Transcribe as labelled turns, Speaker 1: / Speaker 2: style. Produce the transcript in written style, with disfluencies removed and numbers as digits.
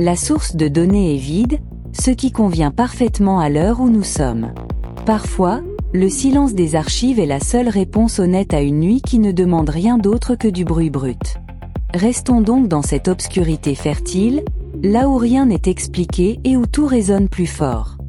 Speaker 1: La source de données est vide, ce qui convient parfaitement à l'heure où nous sommes. Parfois, le silence des archives est la seule réponse honnête à une nuit qui ne demande rien d'autre que du bruit brut. Restons donc dans cette obscurité fertile, là où rien n'est expliqué et où tout résonne plus fort.